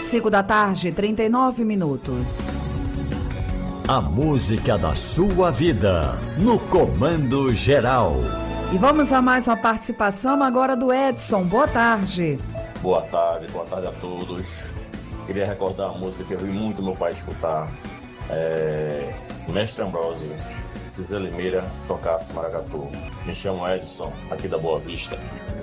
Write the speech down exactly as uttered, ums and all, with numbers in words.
cinco da tarde, trinta e nove minutos. A música da sua vida, no Comando Geral. E vamos a mais uma participação agora do Edson. Boa tarde. Boa tarde, boa tarde a todos. Queria recordar a música que eu vi muito meu pai escutar. É... Mestre Ambrósio, Cisé Limeira, tocasse maracatu. Me chamo Edson, aqui da Boa Vista.